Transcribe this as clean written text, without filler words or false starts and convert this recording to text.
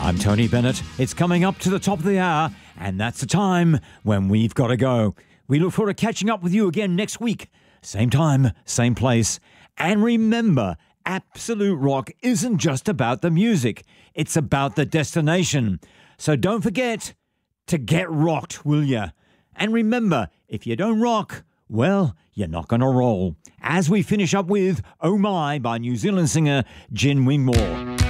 I'm Tony Bennett. It's coming up to the top of the hour, and that's the time when we've got to go. We look forward to catching up with you again next week. Same time, same place. And remember, Absolute Rock isn't just about the music. It's about the destination. So don't forget to get rocked, will ya? And remember, if you don't rock, well, you're not going to roll. As we finish up with Oh My by New Zealand singer Jen Wingmore.